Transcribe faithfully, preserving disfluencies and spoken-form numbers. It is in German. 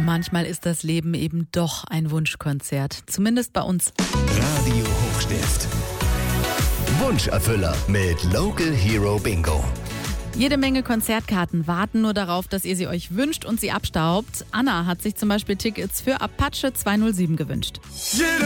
Manchmal ist das Leben eben doch ein Wunschkonzert. Zumindest bei uns. Radio Hochstift. Wunscherfüller mit Local Hero Bingo. Jede Menge Konzertkarten warten nur darauf, dass ihr sie euch wünscht und sie abstaubt. Anna hat sich zum Beispiel Tickets für Apache zweihundertsieben gewünscht.